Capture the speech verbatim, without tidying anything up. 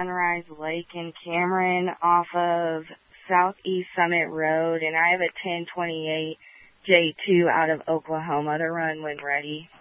Sunrise Lake in Cameron off of Southeast Summit Road, and I have a ten twenty-eight J two out of Oklahoma to run when ready.